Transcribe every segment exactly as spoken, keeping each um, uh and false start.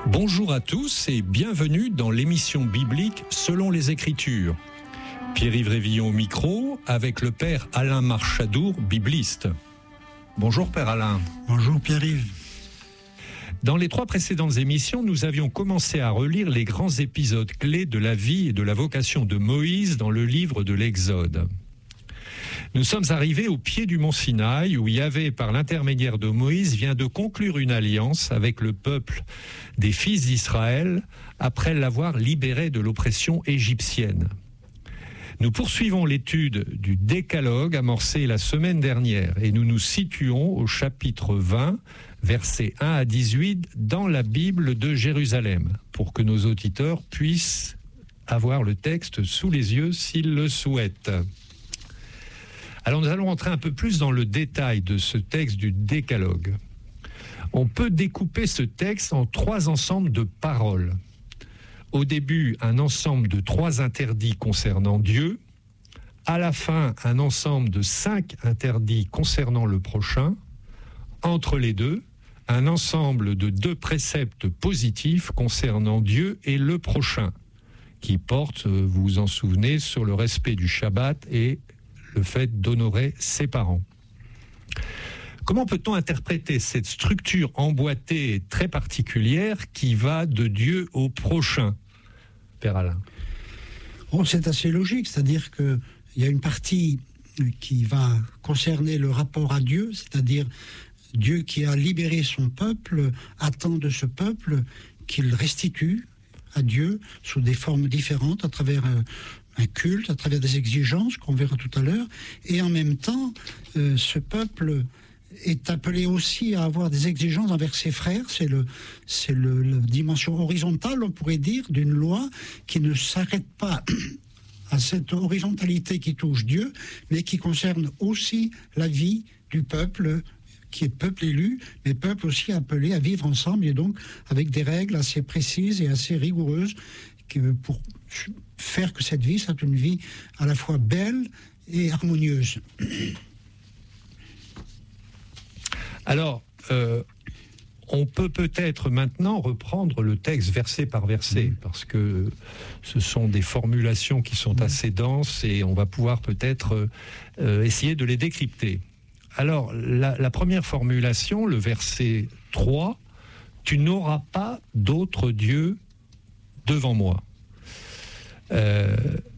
Bonjour à tous et bienvenue dans l'émission biblique Selon les Écritures. Pierre-Yves Révillon au micro avec le père Alain Marchadour, bibliste. Bonjour père Alain. Bonjour Pierre-Yves. Dans les trois précédentes émissions, nous avions commencé à relire les grands épisodes clés de la vie et de la vocation de Moïse dans le livre de l'Exode. Nous sommes arrivés au pied du mont Sinaï où Yahvé, par l'intermédiaire de Moïse, vient de conclure une alliance avec le peuple des fils d'Israël après l'avoir libéré de l'oppression égyptienne. Nous poursuivons l'étude du Décalogue amorcé la semaine dernière et nous nous situons au chapitre vingt, versets un à dix-huit dans la Bible de Jérusalem pour que nos auditeurs puissent avoir le texte sous les yeux s'ils le souhaitent. Alors nous allons entrer un peu plus dans le détail de ce texte du Décalogue. On peut découper ce texte en trois ensembles de paroles. Au début, un ensemble de trois interdits concernant Dieu. À la fin, un ensemble de cinq interdits concernant le prochain. Entre les deux, un ensemble de deux préceptes positifs concernant Dieu et le prochain, qui portent, vous vous en souvenez, sur le respect du Shabbat et le fait d'honorer ses parents. Comment peut-on interpréter cette structure emboîtée très particulière qui va de Dieu au prochain, Père Alain? Oh, c'est assez logique, c'est-à-dire qu'il y a une partie qui va concerner le rapport à Dieu, c'est-à-dire Dieu qui a libéré son peuple, attend de ce peuple qu'il restitue à Dieu sous des formes différentes, à travers un, un culte, à travers des exigences qu'on verra tout à l'heure, et en même temps, euh, ce peuple est appelé aussi à avoir des exigences envers ses frères. C'est le, c'est le, la dimension horizontale, on pourrait dire, d'une loi qui ne s'arrête pas à cette horizontalité qui touche Dieu, mais qui concerne aussi la vie du peuple, qui est peuple élu, mais peuple aussi appelé à vivre ensemble, et donc avec des règles assez précises et assez rigoureuses pour faire que cette vie soit une vie à la fois belle et harmonieuse. Alors, euh, on peut peut-être maintenant reprendre le texte verset par verset, mmh. parce que ce sont des formulations qui sont mmh. assez denses et on va pouvoir peut-être euh, essayer de les décrypter. Alors, la, la première formulation, le verset trois, « Tu n'auras pas d'autre Dieu devant moi ». Euh,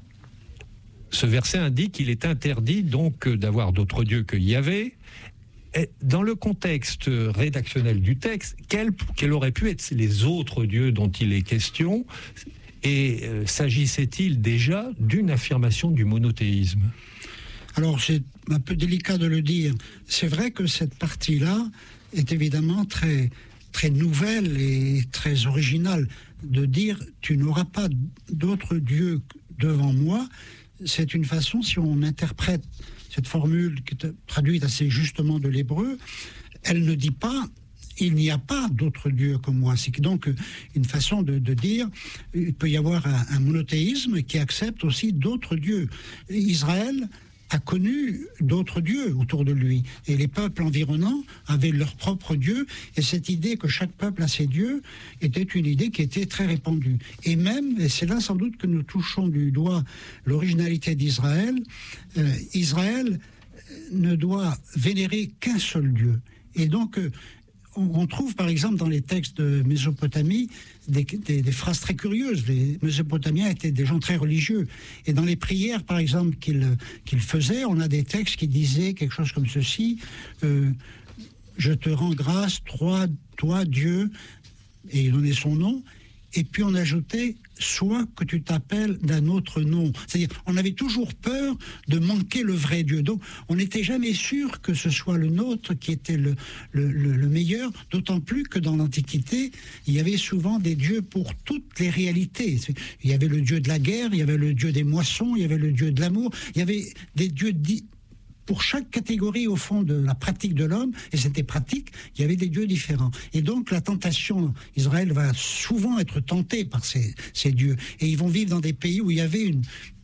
ce verset indique qu'il est interdit donc d'avoir d'autres dieux que Yahvé. Et dans le contexte rédactionnel du texte, quels, quels auraient pu être les autres dieux dont il est question? Et euh, s'agissait-il déjà d'une affirmation du monothéisme? Alors, c'est un peu délicat de le dire. C'est vrai que cette partie-là est évidemment très, très nouvelle et très originale. De dire « tu n'auras pas d'autre Dieu devant moi », c'est une façon, si on interprète cette formule qui est traduite assez justement de l'hébreu, elle ne dit pas « il n'y a pas d'autre Dieu que moi ». C'est donc une façon de, de dire il peut y avoir un, un monothéisme qui accepte aussi d'autres dieux. Israël a connu d'autres dieux autour de lui. Et les peuples environnants avaient leur propre Dieu. Et cette idée que chaque peuple a ses dieux était une idée qui était très répandue. Et même, et c'est là sans doute que nous touchons du doigt l'originalité d'Israël, euh, Israël ne doit vénérer qu'un seul Dieu. Et donc, euh, on trouve par exemple dans les textes de Mésopotamie des, des, des phrases très curieuses. Les Mésopotamiens étaient des gens très religieux. Et dans les prières, par exemple, qu'ils qu'ils faisaient, on a des textes qui disaient quelque chose comme ceci euh, « Je te rends grâce, toi, toi, Dieu », et il donnait son nom. Et puis on ajoutait « soit que tu t'appelles d'un autre nom ». C'est-à-dire, on avait toujours peur de manquer le vrai Dieu. Donc, on n'était jamais sûr que ce soit le nôtre qui était le, le, le, le meilleur, d'autant plus que dans l'Antiquité, il y avait souvent des dieux pour toutes les réalités. Il y avait le dieu de la guerre, il y avait le dieu des moissons, il y avait le dieu de l'amour, il y avait des dieux dits pour chaque catégorie, au fond, de la pratique de l'homme, et c'était pratique, il y avait des dieux différents. Et donc, la tentation, Israël va souvent être tenté par ces, ces dieux. Et ils vont vivre dans des pays où il y avait une,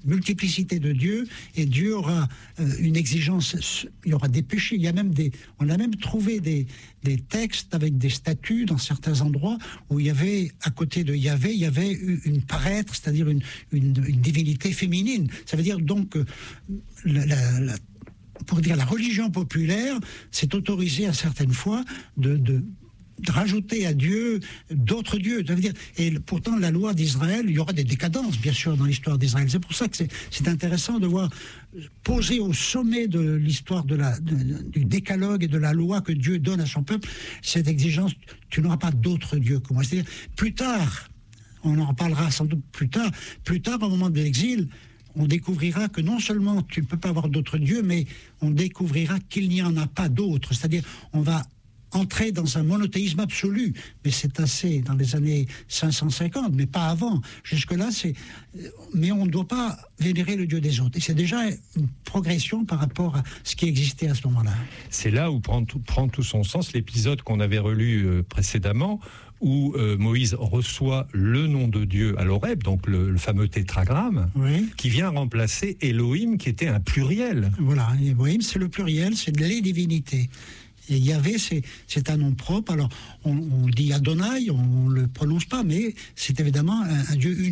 multiplicité de Dieu, et Dieu aura euh, une exigence, il y aura des péchés, il y a même des, on a même trouvé des, des textes avec des statues dans certains endroits où il y avait, à côté de Yahvé, il y avait une paraître, c'est-à-dire une, une, une divinité féminine. Ça veut dire donc que la, la, la, pour dire la religion populaire s'est autorisée à certaines fois de, de de rajouter à Dieu d'autres dieux. Ça veut dire, et pourtant, la loi d'Israël, il y aura des décadences, bien sûr, dans l'histoire d'Israël. C'est pour ça que c'est, c'est intéressant de voir poser au sommet de l'histoire de la, de, du décalogue et de la loi que Dieu donne à son peuple, cette exigence, tu n'auras pas d'autres dieux que moi. C'est-à-dire, plus tard, on en reparlera sans doute plus tard, plus tard, au moment de l'exil, on découvrira que non seulement tu ne peux pas avoir d'autres dieux, mais on découvrira qu'il n'y en a pas d'autres. C'est-à-dire, on va entrer dans un monothéisme absolu, mais c'est assez dans les années cinq cent cinquante, mais pas avant. Jusque-là, c'est... Mais on ne doit pas vénérer le Dieu des autres. Et c'est déjà une progression par rapport à ce qui existait à ce moment-là. C'est là où prend tout, prend tout son sens l'épisode qu'on avait relu euh, précédemment, où euh, Moïse reçoit le nom de Dieu à l'Horeb, donc le, le fameux tétragramme, oui, qui vient remplacer Elohim, qui était un pluriel. Voilà, Elohim, c'est le pluriel, c'est les divinités. Et Yahvé, c'est, c'est un nom propre. Alors, on, on dit Adonai, on ne le prononce pas, mais c'est évidemment un, un Dieu unique.